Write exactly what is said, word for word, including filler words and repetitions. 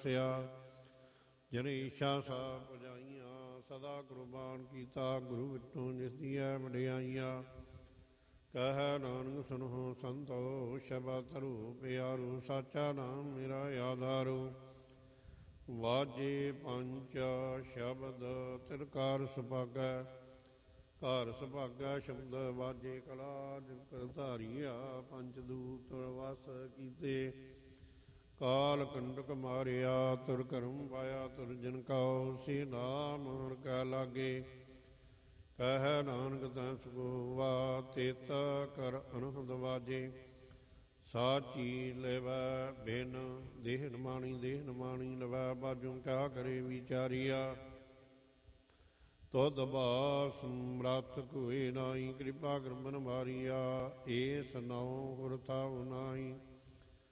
ਵਸਿਆ। ਜਿਨੇ ਇੱਛਾ ਸਾ ਪੁਜਾਈਆਂ, ਸਦਾ ਕੁਰਬਾਨ ਕੀਤਾ ਗੁਰੂ ਵਿਟੋਂ ਜਿਸ ਦੀਆਂ ਵਡਿਆਈਆਂ। ਕਹਿ ਨਾਨਕ ਸੁਣੋ ਸੰਤੋ, ਸ਼ਬਦ ਧਰੋ ਪਿਆਰੋ, ਸਾਚਾ ਨਾਮ ਮੇਰਾ ਆਧਾਰੋ। ਵਾਜੇ ਪੰਚ ਸ਼ਬਦ ਤਿਰਕਾਰ ਸੁਭਾਗੈ, ਘਰ ਸੁਭਾਗੈ ਸ਼ਬਦ ਵਾਜੇ ਕਲਾ। ਜਿਨ ਧਾਰੀਆ ਪੰਚ ਦੂਤ ਵਸ ਕੀਤੇ, ਕਾਲ ਕੰਡਕ ਮਾਰਿਆ ਤੁਰ ਕਰਮ ਪਾਇਆ। ਤੁਰ ਜਿਨ ਕਉ ਸੇ ਨਾਮ ਹਰਿ ਕੈ ਲਾਗੇ, ਕਹਿ ਨਾਨਕ ਤੈ ਸੁਗੋਵਾ ਤੇਤਾ ਕਰ ਅਨਹਦ ਵਾਜੇ। ਸਾਚੀ ਲੈਵੈ ਬਿਨ ਦੇਹ ਨਮਾਣੀ, ਦੇਹ ਨਮਾਣੀ ਲਵੈ ਬਾਝੋਂ ਕਿਆ ਕਰੇ ਵਿਚਾਰੀਆ। ਤੁਧ ਬਾਸ ਸਮਰੱਥ ਕੋਇ ਨਾਹੀ, ਕਿਰਪਾ ਕਰਮ ਨਿਵਾਰੀਆ। ਏਸ ਨਾਉ ਹੁਰ ਥਾਉ ਨਾਹੀ,